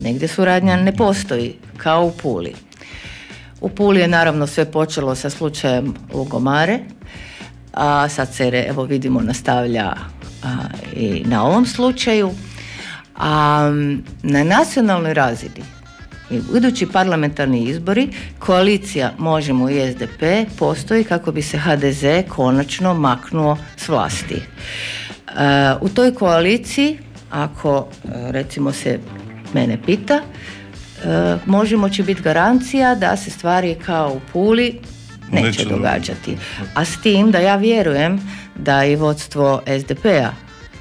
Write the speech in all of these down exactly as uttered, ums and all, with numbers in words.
Negdje suradnja ne postoji, kao u Puli. U Puli je naravno sve počelo sa slučajem Lungomare, a sad se, evo vidimo, nastavlja a, i na ovom slučaju. A na nacionalnoj razini, u idući parlamentarni izbori, koalicija Možemo i S D P postoji kako bi se H D Z konačno maknuo s vlasti. E, u toj koaliciji, ako recimo se mene pita, e, Možemo će biti garancija da se stvari kao u Puli neće, neće događati. A s tim da ja vjerujem da i vodstvo S D P-a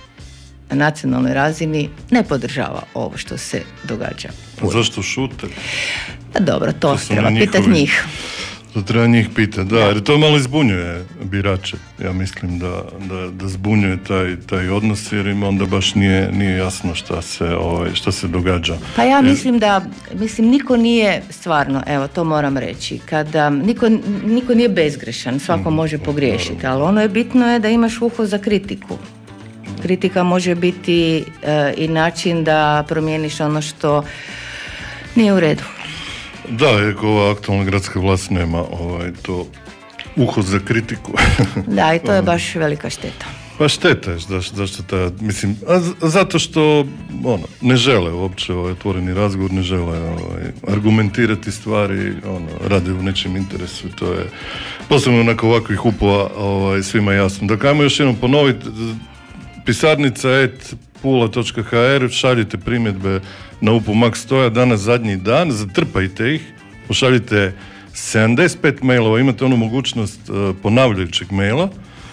na nacionalnoj razini ne podržava ovo što se događa. Zašto šute? Da, dobro, to, to treba pitati njih. To treba njih pitati, da, jer to malo zbunjuje birače. Ja mislim da, da, da zbunjuje taj, taj odnos, jer im onda baš nije, nije jasno šta se, ovaj, šta se događa. Pa ja mislim da, mislim, niko nije stvarno, evo, to moram reći, kada niko, niko nije bezgrešan, svako može pogriješiti, ali ono je bitno je da imaš uho za kritiku. Kritika može biti e, i način da promijeniš ono što nije u redu. Da, jer ova aktualna gradska vlast nema ovaj, to uho za kritiku. Da, i to je baš velika šteta. Pa šteta je, zašto, zašto ta, mislim, a zato što ono, ne žele uopće ovaj, otvoreni razgovor, ne žele ovaj, argumentirati stvari, ono, rade u nečem interesu, to je posebno nakon ovakvih upova ovaj, svima jasno. Dakle, ajmo još jednom ponoviti, pisarnica et pula točka ha er, šaljite primjedbe na U P U Max Stoja, danas zadnji dan, zatrpajte ih, pošaljite sedamdeset pet mailova, imate onu mogućnost uh, ponavljajućeg maila,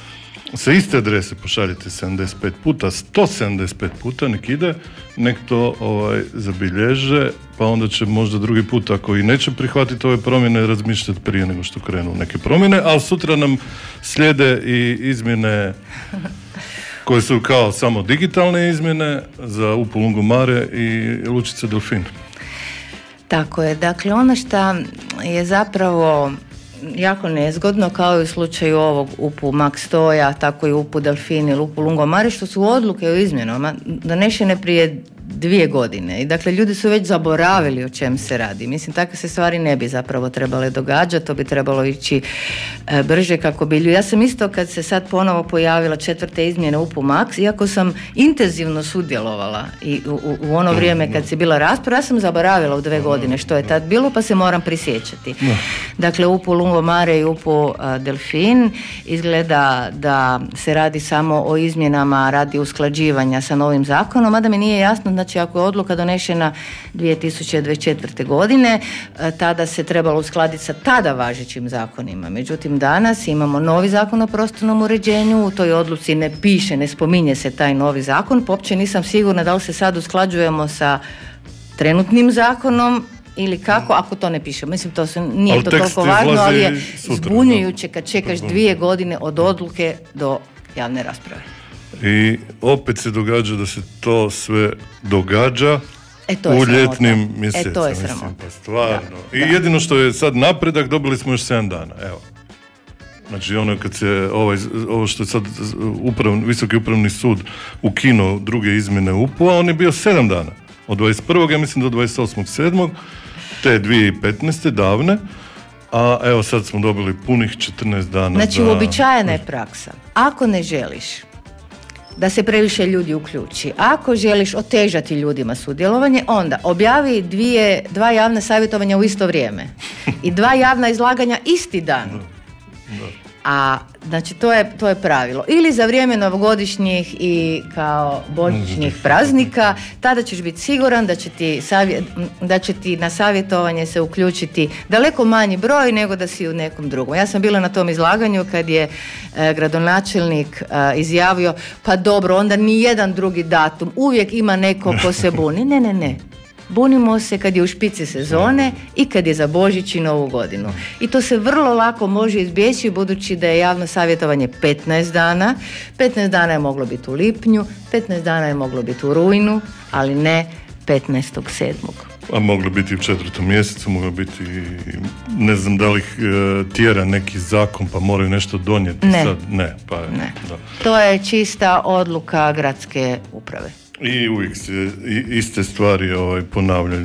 sa iste adrese pošaljite sedamdeset pet puta, sto sedamdeset pet puta, nek ide, nek to ovaj, zabilježe, pa onda će možda drugi put, ako i neće prihvatiti ove promjene, razmišljati prije nego što krenu neke promjene, ali sutra nam slijede i izmjene koje su kao samo digitalne izmjene za U P U Lungomare i Lučica Delfin. Tako je, dakle ono što je zapravo jako nezgodno, kao i u slučaju ovog U P U Max Stoja, tako i U P U Delfin ili U P U Lungomare, što su odluke o izmjenama donešene prije dvije godine i dakle ljudi su već zaboravili o čem se radi. Mislim, takve se stvari ne bi zapravo trebale događati, to bi trebalo ići e, brže kako bi ljudi. Ja sam isto kad se sad ponovo pojavila četvrte izmjene U P U Max, iako sam intenzivno sudjelovala i u, u, u ono vrijeme kad se bila rasprava, ja sam zaboravila u dve godine što je tad bilo, pa se moram prisjećati. Dakle, U P U Lungomare i U P U Delfin izgleda da se radi samo o izmjenama radi usklađivanja sa novim zakonom, a da mi nije jasno, znači ako je odluka donešena dvije tisuće dvadeset četvrte. godine, tada se trebalo uskladiti sa tada važećim zakonima. Međutim, danas imamo novi zakon o prostornom uređenju, u toj odluci ne piše, ne spominje se taj novi zakon, pa uopće nisam sigurna da li se sad usklađujemo sa trenutnim zakonom ili kako, ako to ne piše. Mislim, to se, nije ali to toliko važno, ali je sutra, zbunjujuće kad čekaš dvije godine od odluke do javne rasprave. I opet se događa da se to sve događa e, to je u ljetnim mjesecima. E, to je sramota. Pa stvarno. Da, I da. jedino što je sad napredak, dobili smo još sedam dana. Evo. Znači ono kad se ovaj, ovo što je sad uprav, Visoki upravni sud ukinuo druge izmjene U P U-a, on je bio sedam dana. Od dvadeset prvog ja mislim do dvadeset osmog sedmog te dvije tisuće petnaeste davne. A evo sad smo dobili punih četrnaest dana. Znači, da... uobičajena je praksa. Ako ne želiš da se previše ljudi uključi, ako želiš otežati ljudima sudjelovanje, onda objavi dvije, dva javna savjetovanja u isto vrijeme i dva javna izlaganja isti dan. Da. Da. A znači to je, to je pravilo. Ili za vrijeme novogodišnjih i kao božićnih praznika, tada ćeš biti siguran da će ti, savjet, da će ti na savjetovanje se uključiti daleko manji broj nego da si u nekom drugom. Ja sam bila na tom izlaganju kad je e, gradonačelnik e, izjavio, pa dobro, onda ni jedan drugi datum, uvijek ima neko ko se buni. Ne, ne, ne. Bunimo se kad je u špici sezone i kad je za Božić i Novu godinu. I to se vrlo lako može izbjeći budući da je javno savjetovanje petnaest dana. petnaest dana je moglo biti u lipnju, petnaest dana je moglo biti u rujnu, ali ne petnaestog sedmog. A moglo biti u četvrtom mjesecu, moglo biti, ne znam da li ih e, tjera neki zakon pa moraju nešto donijeti. Ne. Sad. Ne, pa ne. Da. To je čista odluka gradske uprave. I uvijek se i, iste stvari ovaj, ponavljaju.